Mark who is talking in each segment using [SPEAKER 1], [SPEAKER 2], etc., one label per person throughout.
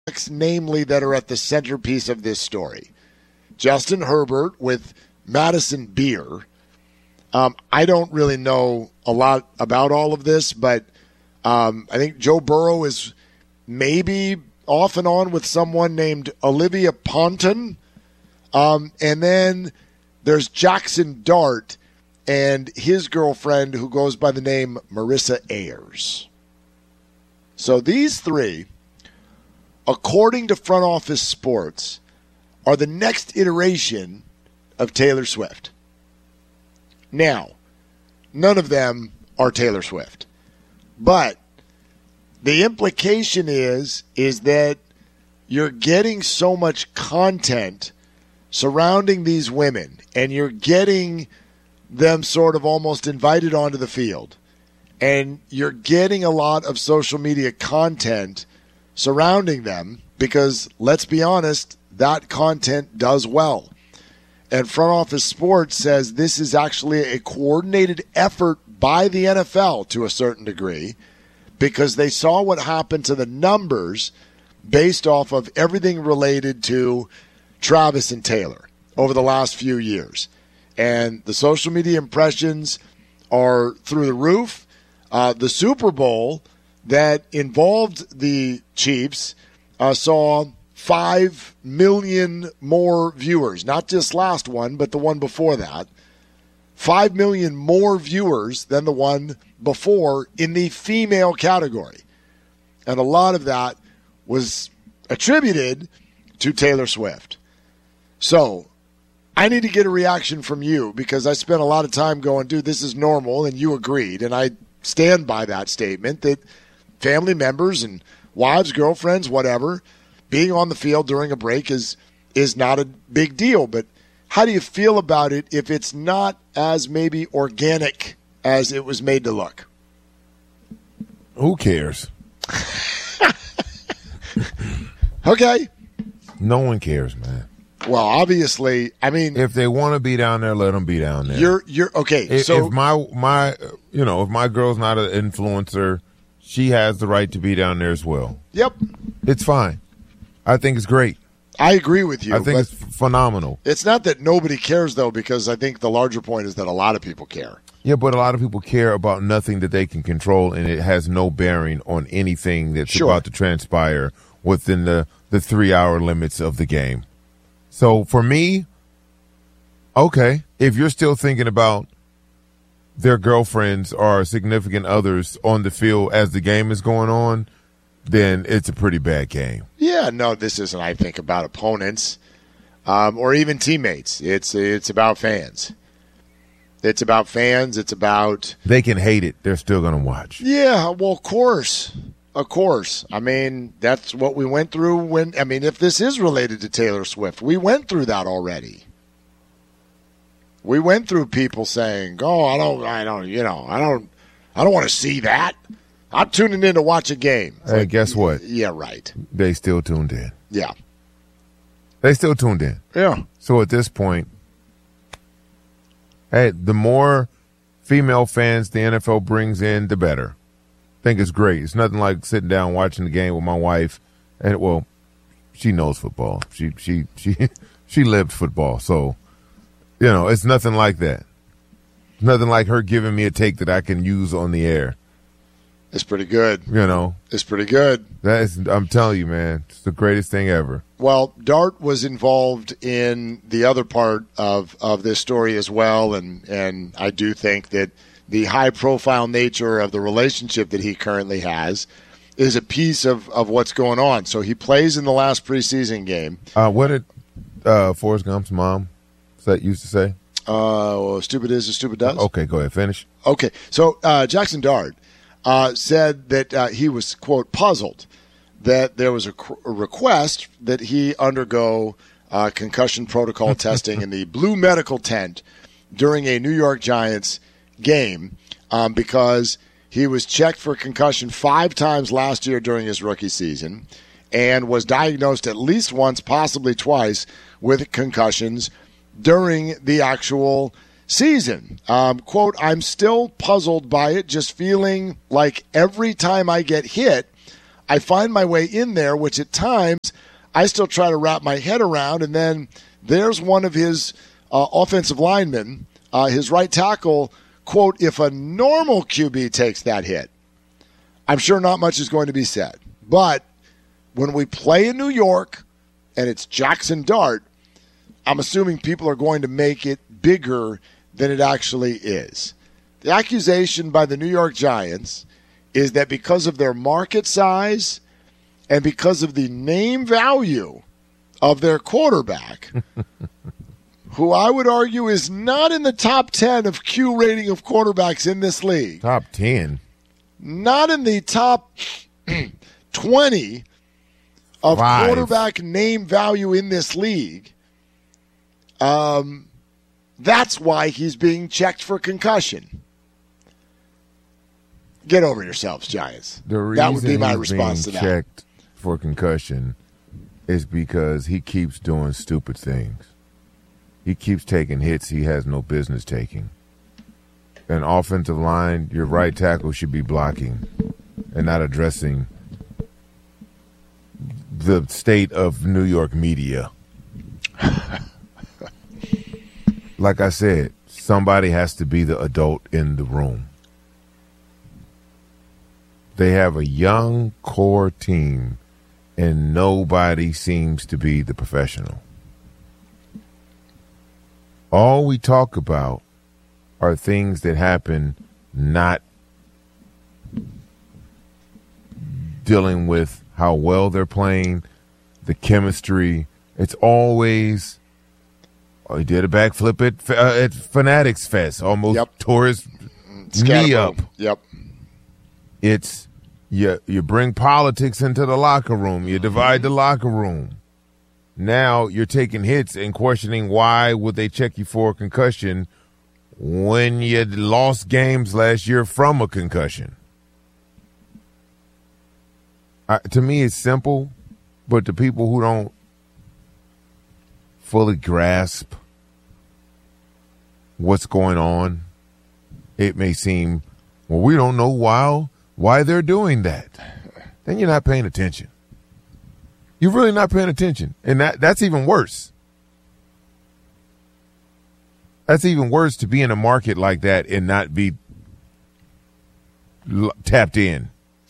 [SPEAKER 1] namely, that are at the centerpiece of this story. Justin Herbert with Madison Beer. I don't really know a lot about all of this, but I think Joe Burrow is maybe off and on with someone named Olivia Ponton. And then there's Jackson Dart and his girlfriend who goes by the name Marissa Ayers. So these three, according to Front Office Sports, are the next iteration of Taylor Swift. Now, none of them are Taylor Swift. But the implication is that you're getting so much content surrounding these women, and you're getting them sort of almost invited onto the field. And you're getting a lot of social media content surrounding them because, let's be honest, that content does well. And Front Office Sports says this is actually a coordinated effort by the NFL to a certain degree because they saw what happened to the numbers based off of everything related to Travis and Taylor over the last few years. And the social media impressions are through the roof. The Super Bowl that involved the Chiefs saw 5 million more viewers, not just last one, but the one before that. 5 million more viewers than the one before in the female category. And a lot of that was attributed to Taylor Swift. So I need to get a reaction from you because I spent a lot of time going, dude, this is normal, and you agreed. And I stand by that statement that family members and wives, girlfriends, whatever, being on the field during a break is not a big deal. But how do you feel about it if it's not as maybe organic as it was made to look?
[SPEAKER 2] Who cares?
[SPEAKER 1] Okay.
[SPEAKER 2] No one cares, man.
[SPEAKER 1] Well, obviously, I mean,
[SPEAKER 2] if they want to be down there, let them be down there.
[SPEAKER 1] You're okay.
[SPEAKER 2] If my girl's not an influencer, she has the right to be down there as well.
[SPEAKER 1] Yep,
[SPEAKER 2] it's fine. I think it's great.
[SPEAKER 1] I agree with you.
[SPEAKER 2] I think it's phenomenal.
[SPEAKER 1] It's not that nobody cares, though, because I think the larger point is that a lot of people care.
[SPEAKER 2] Yeah, but a lot of people care about nothing that they can control, and it has no bearing on anything that's about to transpire within the 3-hour limits of the game. So for me, okay, if you're still thinking about their girlfriends or significant others on the field as the game is going on, then it's a pretty bad game.
[SPEAKER 1] Yeah, no, this isn't, I think, about opponents or even teammates. It's about fans. It's about fans. It's about...
[SPEAKER 2] They can hate it. They're still going to watch.
[SPEAKER 1] Yeah, well, of course. Of course. I mean, that's what we went through if this is related to Taylor Swift, we went through that already. We went through people saying, "Oh, I don't want to see that. I'm tuning in to watch a game."
[SPEAKER 2] Hey, guess what?
[SPEAKER 1] Yeah, right.
[SPEAKER 2] They still tuned in.
[SPEAKER 1] Yeah.
[SPEAKER 2] They still tuned in.
[SPEAKER 1] Yeah.
[SPEAKER 2] So at this point, hey, the more female fans the NFL brings in, the better. I think it's great. It's nothing like sitting down watching the game with my wife, and well, she knows football. She lived football, so it's nothing like that. Nothing like her giving me a take that I can use on the air.
[SPEAKER 1] It's pretty good. It's pretty good.
[SPEAKER 2] I'm telling you, man, it's the greatest thing ever.
[SPEAKER 1] Well, Dart was involved in the other part of this story as well, and I do think that the high-profile nature of the relationship that he currently has is a piece of what's going on. So he plays in the last preseason game.
[SPEAKER 2] What did Forrest Gump's mom used to say?
[SPEAKER 1] Stupid is as stupid does.
[SPEAKER 2] Okay, go ahead. Finish.
[SPEAKER 1] Okay, so Jackson Dart said that he was, quote, puzzled that there was a request that he undergo concussion protocol testing in the blue medical tent during a New York Giants game because he was checked for concussion 5 times last year during his rookie season and was diagnosed at least once, possibly twice, with concussions during the actual season. Quote, I'm still puzzled by it, just feeling like every time I get hit, I find my way in there, which at times I still try to wrap my head around, and then there's one of his offensive linemen, his right tackle, quote, if a normal QB takes that hit, I'm sure not much is going to be said. But when we play in New York and it's Jackson Dart, I'm assuming people are going to make it bigger than it actually is. The accusation by the New York Giants is that because of their market size and because of the name value of their quarterback, who I would argue is not in the top 10 of Q rating of quarterbacks in this league.
[SPEAKER 2] Top 10?
[SPEAKER 1] Not in the top 20 of quarterback name value in this league. That's why he's being checked for concussion. Get over yourselves, Giants. That would be my response to that.
[SPEAKER 2] Checked for concussion is because he keeps doing stupid things. He keeps taking hits he has no business taking. An offensive line, your right tackle should be blocking and not addressing the state of New York media. Like I said, somebody has to be the adult in the room. They have a young core team, and nobody seems to be the professional. All we talk about are things that happen, not dealing with how well they're playing, the chemistry. It's always, he did a backflip at Fanatics Fest, almost tore his knee up.
[SPEAKER 1] Yep.
[SPEAKER 2] It's you bring politics into the locker room. You divide the locker room. Now you're taking hits and questioning why would they check you for a concussion when you lost games last year from a concussion. To me, it's simple, but to people who don't fully grasp what's going on, it may seem, well, we don't know why they're doing that. Then you're not paying attention. You're really not paying attention. And that's even worse. That's even worse, to be in a market like that and not be tapped in.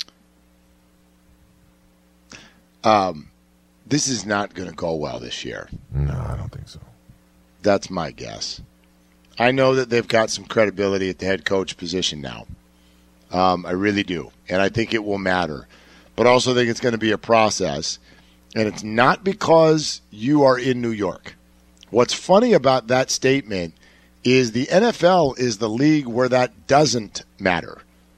[SPEAKER 1] This is not going to go well this year.
[SPEAKER 2] No, I don't think so.
[SPEAKER 1] That's my guess. I know that they've got some credibility at the head coach position now. I really do. And I think it will matter. But I also think it's going to be a process. And it's not because you are in New York. What's funny about that statement is the NFL is the league where that doesn't matter.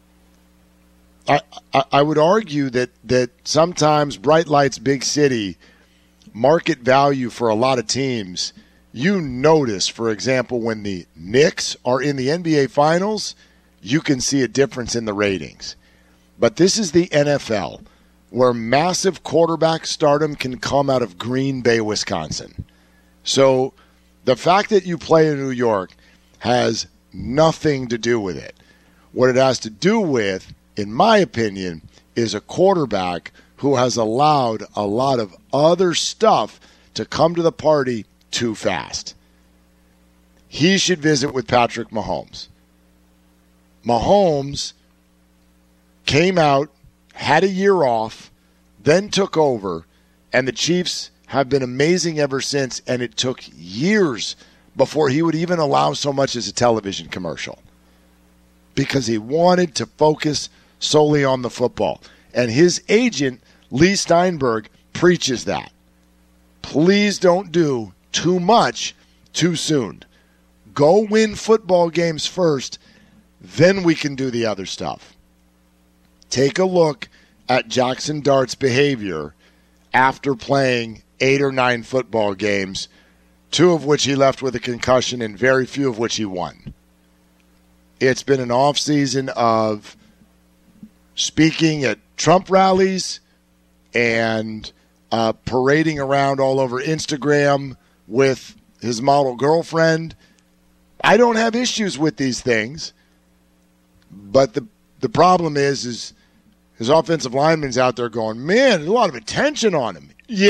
[SPEAKER 1] I would argue that sometimes bright lights, big city, market value for a lot of teams, you notice, for example, when the Knicks are in the NBA Finals, you can see a difference in the ratings. But this is the NFL, where massive quarterback stardom can come out of Green Bay, Wisconsin. So the fact that you play in New York has nothing to do with it. What it has to do with, in my opinion, is a quarterback who has allowed a lot of other stuff to come to the party too fast. He should visit with Patrick Mahomes. Mahomes came out, had a year off, then took over, and the Chiefs have been amazing ever since, and it took years before he would even allow so much as a television commercial because he wanted to focus solely on the football. And his agent, Lee Steinberg, preaches that. Please don't do too much too soon. Go win football games first, then we can do the other stuff. Take a look at Jackson Dart's behavior after playing 8 or 9 football games, 2 of which he left with a concussion and very few of which he won. It's been an offseason of speaking at Trump rallies and parading around all over Instagram with his model girlfriend. I don't have issues with these things, but the problem is his offensive lineman's out there going, man, there's a lot of attention on him. Yeah.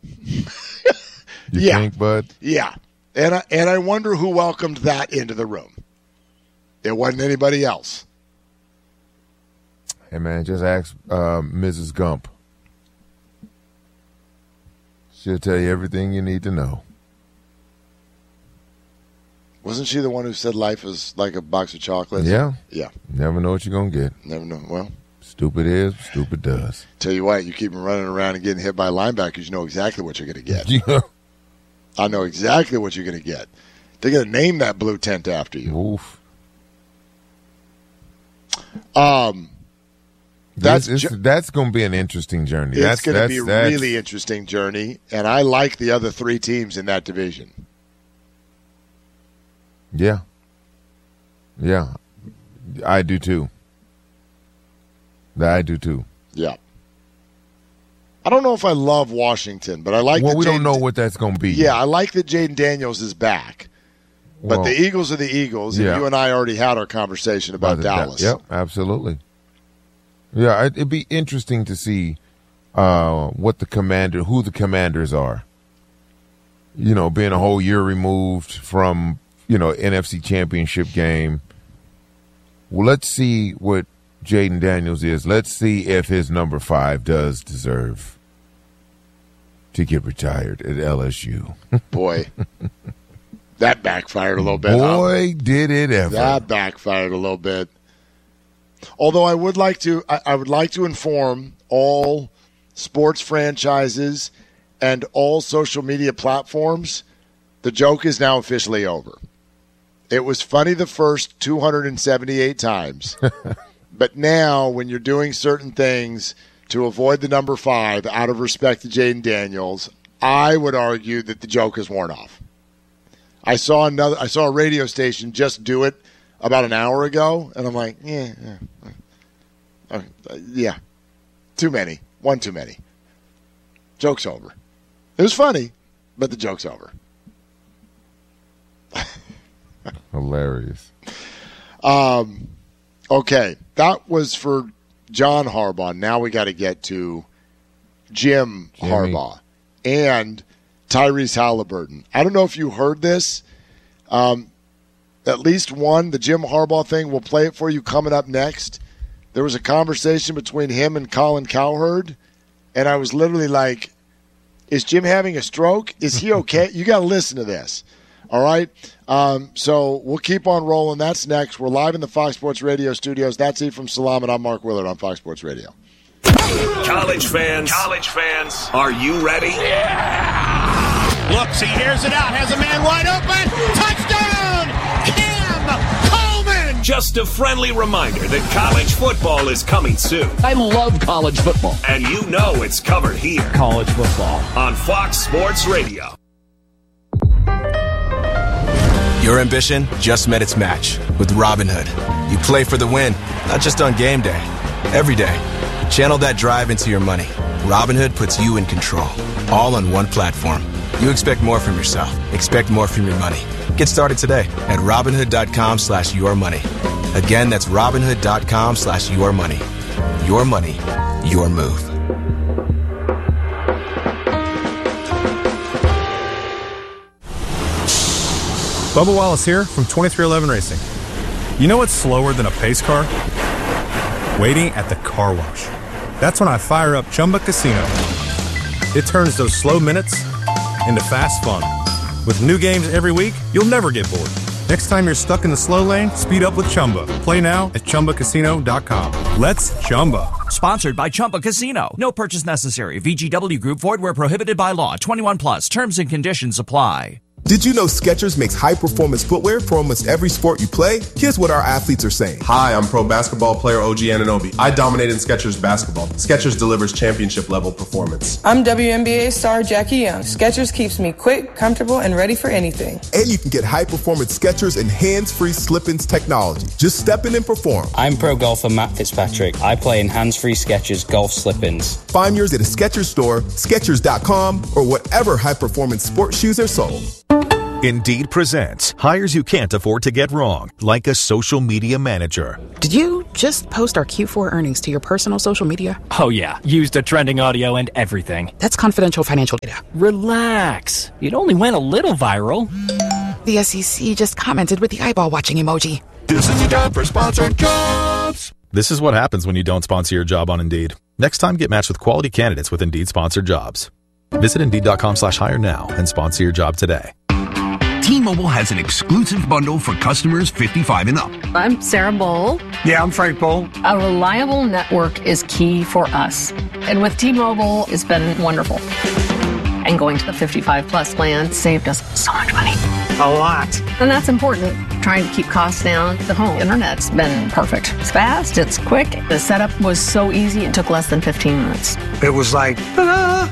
[SPEAKER 2] You think, bud?
[SPEAKER 1] Yeah. And I wonder who welcomed that into the room. It wasn't anybody else.
[SPEAKER 2] Hey, man, just ask Mrs. Gump. She'll tell you everything you need to know.
[SPEAKER 1] Wasn't she the one who said life is like a box of chocolates?
[SPEAKER 2] Yeah.
[SPEAKER 1] Yeah.
[SPEAKER 2] Never know what you're going to get.
[SPEAKER 1] Never know. Well,
[SPEAKER 2] stupid is, stupid does.
[SPEAKER 1] Tell you what, you keep them running around and getting hit by linebackers, you know exactly what you're going to get.
[SPEAKER 2] Yeah.
[SPEAKER 1] I know exactly what you're going to get. They're going to name that blue tent after you.
[SPEAKER 2] Oof. That's going to be an interesting journey.
[SPEAKER 1] It's going to be a really interesting journey, and I like the other three teams in that division.
[SPEAKER 2] Yeah. Yeah. I do too. Yeah. I don't know if I love Washington, but I like that we don't know what that's going to be.
[SPEAKER 1] Yeah, I like that Jaden Daniels is back. But the Eagles are the Eagles, and you and I already had our conversation about Dallas.
[SPEAKER 2] Yep, absolutely. Yeah, it'd be interesting to see who the commanders are. You know, being a whole year removed from, NFC Championship game. Well, let's see what Jaden Daniels is. Let's see if his number 5 does deserve to get retired at LSU.
[SPEAKER 1] Boy, that backfired a little bit.
[SPEAKER 2] Boy, did it ever.
[SPEAKER 1] That backfired a little bit. Although I would like to inform all sports franchises and all social media platforms, the joke is now officially over. It was funny the first 278 times. But now when you're doing certain things to avoid the number 5 out of respect to Jaden Daniels, I would argue that the joke is worn off. I saw a radio station just do it about an hour ago, and I'm like, yeah, too many. One too many. Joke's over. It was funny, but the joke's over.
[SPEAKER 2] Hilarious.
[SPEAKER 1] Okay, that was for John Harbaugh. Now we got to get to Jimmy Harbaugh and Tyrese Halliburton. I don't know if you heard this. At least one, the Jim Harbaugh thing, we'll play it for you coming up next. There was a conversation between him and Colin Cowherd, and I was literally like, is Jim having a stroke? Is he okay? You got to listen to this. All right? So we'll keep on rolling. That's next. We're live in the Fox Sports Radio studios. That's Ephraim Salaam, and I'm Mark Willard on Fox Sports Radio.
[SPEAKER 3] College fans, are you ready?
[SPEAKER 4] Yeah! Looks, he hears it out, has a man wide open. Touchdown! Cam Coleman!
[SPEAKER 3] Just a friendly reminder that college football is coming soon.
[SPEAKER 5] I love college football.
[SPEAKER 3] And you know it's covered here.
[SPEAKER 5] College football.
[SPEAKER 3] On Fox Sports Radio.
[SPEAKER 6] Your ambition just met its match with Robinhood. You play for the win, not just on game day. Every day. Channel that drive into your money. Robinhood puts you in control. All on one platform. You expect more from yourself. Expect more from your money. Get started today at Robinhood.com/yourmoney. Again, that's Robinhood.com/yourmoney. Your money, your move.
[SPEAKER 7] Bubba Wallace here from 2311 Racing. You know what's slower than a pace car? Waiting at the car wash. That's when I fire up Chumba Casino. It turns those slow minutes into fast fun. With new games every week, you'll never get bored. Next time you're stuck in the slow lane, speed up with Chumba. Play now at ChumbaCasino.com. Let's Chumba.
[SPEAKER 8] Sponsored by Chumba Casino. No purchase necessary. VGW Group. Void where prohibited by law. 21 plus. Terms and conditions apply.
[SPEAKER 9] Did you know Skechers makes high-performance footwear for almost every sport you play? Here's what our athletes are saying.
[SPEAKER 10] Hi, I'm pro basketball player OG Anunoby. I dominate in Skechers basketball. Skechers delivers championship-level performance.
[SPEAKER 11] I'm WNBA star Jackie Young. Skechers keeps me quick, comfortable, and ready for anything.
[SPEAKER 9] And you can get high-performance Skechers and hands-free slip-ins technology. Just step in and perform.
[SPEAKER 12] I'm pro golfer Matt Fitzpatrick. I play in hands-free Skechers golf slip-ins.
[SPEAKER 9] Find yours at a Skechers store, Skechers.com, or whatever high-performance sports shoes are sold.
[SPEAKER 13] Indeed presents hires you can't afford to get wrong, like a social media manager.
[SPEAKER 14] Did you just post our Q4 earnings to your personal social media?
[SPEAKER 15] Oh yeah, used a trending audio and everything.
[SPEAKER 14] That's confidential financial data.
[SPEAKER 15] Relax. It only went a little viral.
[SPEAKER 14] The SEC just commented with the eyeball watching emoji.
[SPEAKER 16] This is your job for sponsored jobs.
[SPEAKER 7] This is what happens when you don't sponsor your job on Indeed. Next time, get matched with quality candidates with Indeed sponsored jobs. Visit Indeed.com/hire now and sponsor your job today.
[SPEAKER 17] T-Mobile has an exclusive bundle for customers 55 and up.
[SPEAKER 18] I'm Sarah Bowl.
[SPEAKER 19] Yeah, I'm Frank Bowl.
[SPEAKER 18] A reliable network is key for us. And with T-Mobile, it's been wonderful. And going to the 55 plus plan saved us so much money.
[SPEAKER 19] A lot.
[SPEAKER 18] And that's important. Trying to keep costs down. The home internet's been perfect. It's fast, it's quick. The setup was so easy, it took less than 15 minutes.
[SPEAKER 19] It was like, ta-da!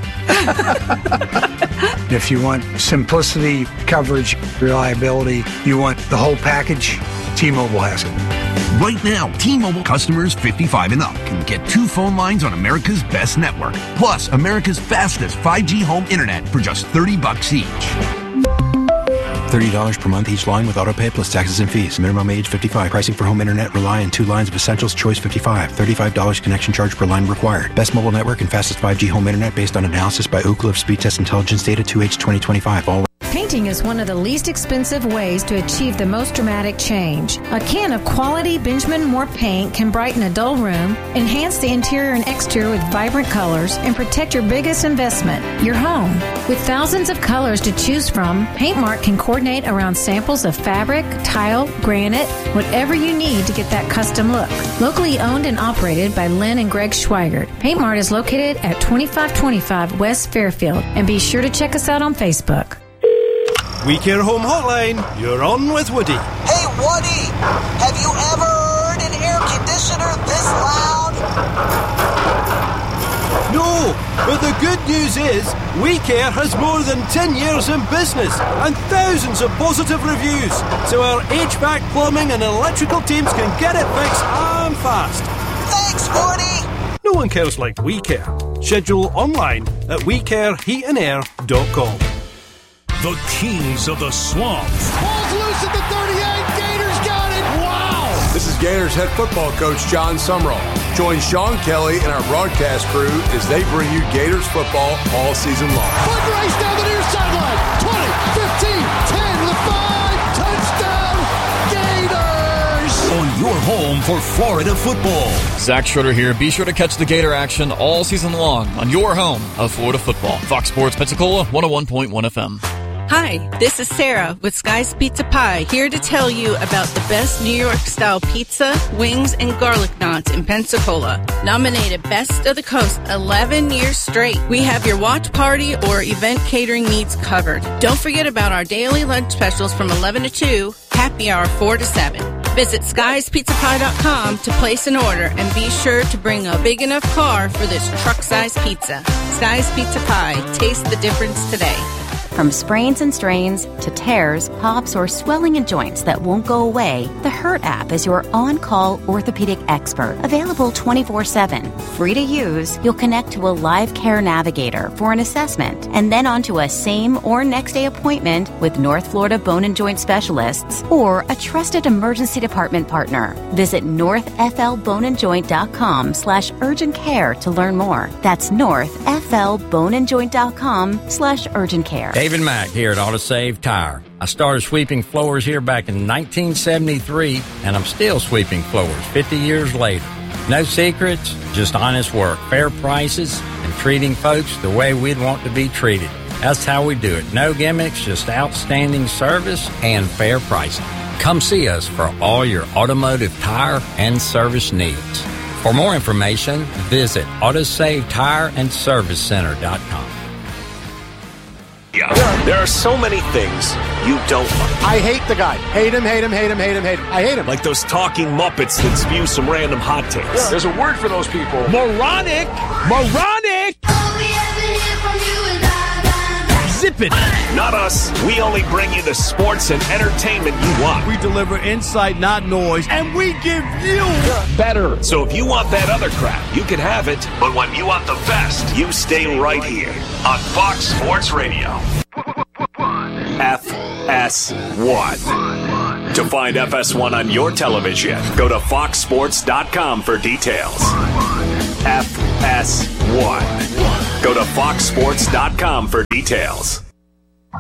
[SPEAKER 19] If you want simplicity, coverage, reliability, you want the whole package, T-Mobile has it.
[SPEAKER 17] Right now, T-Mobile customers 55 and up can get 2 phone lines on America's best network, plus America's fastest 5G home internet for just $30 each.
[SPEAKER 20] $30 per month each line with autopay plus taxes and fees. Minimum age 55. Pricing for home internet rely on 2 lines of Essentials Choice 55. $35 connection charge per line required. Best mobile network and fastest 5G home internet based on analysis by Ookla of Speed Test Intelligence data 2H 2025. All
[SPEAKER 21] Painting is one of the least expensive ways to achieve the most dramatic change. A can of quality Benjamin Moore paint can brighten a dull room, enhance the interior and exterior with vibrant colors, and protect your biggest investment, your home. With thousands of colors to choose from, Paint Mart can coordinate around samples of fabric, tile, granite, whatever you need to get that custom look. Locally owned and operated by Lynn and Greg Schweigert, Paint Mart is located at 2525 West Fairfield, and be sure to check us out on Facebook.
[SPEAKER 22] We Care Home Hotline, you're on with Woody.
[SPEAKER 23] Hey, Woody, have you ever heard an air conditioner this loud?
[SPEAKER 22] No, but the good news is We Care has more than 10 years in business and thousands of positive reviews, so our HVAC, plumbing and electrical teams can get it fixed and fast.
[SPEAKER 23] Thanks, Woody.
[SPEAKER 22] No one cares like We Care. Schedule online at wecareheatandair.com.
[SPEAKER 3] The Kings of the Swamp.
[SPEAKER 4] Ball's loose at the 38. Gators got it. Wow.
[SPEAKER 24] This is Gators head football coach John Sumrall. Join Sean Kelly and our broadcast crew as they bring you Gators football all season long.
[SPEAKER 4] Foot race down the near sideline. 20, 15, 10 to the 5. Touchdown, Gators.
[SPEAKER 3] On your home for Florida football.
[SPEAKER 25] Zach Schroeder here. Be sure to catch the Gator action all season long on your home of Florida football. Fox Sports Pensacola, 101.1 FM.
[SPEAKER 26] Hi, this is Sarah with Sky's Pizza Pie, here to tell you about the best New York-style pizza, wings, and garlic knots in Pensacola. Nominated Best of the Coast 11 years straight. We have your watch party or event catering needs covered. Don't forget about our daily lunch specials from 11 to 2, happy hour 4 to 7. Visit skiespizzapie.com to place an order and be sure to bring a big enough car for this truck-sized pizza. Sky's Pizza Pie. Taste the difference today.
[SPEAKER 27] From sprains and strains to tears, pops, or swelling in joints that won't go away, the Hurt app is your on-call orthopedic expert. Available 24/7. Free to use, you'll connect to a live care navigator for an assessment and then onto a same or next day appointment with North Florida Bone and Joint Specialists or a trusted emergency department partner. Visit northflboneandjoint.com/urgent care to learn more. That's northflboneandjoint.com/urgent care.
[SPEAKER 28] David Mack here at AutoSave Tire. I started sweeping floors here back in 1973, and I'm still sweeping floors 50 years later. No secrets, just honest work, fair prices, and treating folks the way we'd want to be treated. That's how we do it. No gimmicks, just outstanding service and fair pricing. Come see us for all your automotive tire and service needs. For more information, visit AutoSaveTireandServiceCenter.com.
[SPEAKER 3] There are so many things you don't like.
[SPEAKER 29] I hate the guy. Hate him, hate him, hate him, hate him, hate him. I hate him.
[SPEAKER 3] Like those talking Muppets that spew some random hot takes.
[SPEAKER 29] Yeah. There's a word for those people.
[SPEAKER 3] Moronic! Moronic! Zip it! Not us. We only bring you the sports and entertainment you want.
[SPEAKER 22] We deliver insight, not noise, and we give you
[SPEAKER 3] better. So if you want that other crap, you can have it. But when you want the best, you stay right here on Fox Sports Radio. FS1. To find FS1 on your television, go to foxsports.com for details. FS1. Go to foxsports.com for details.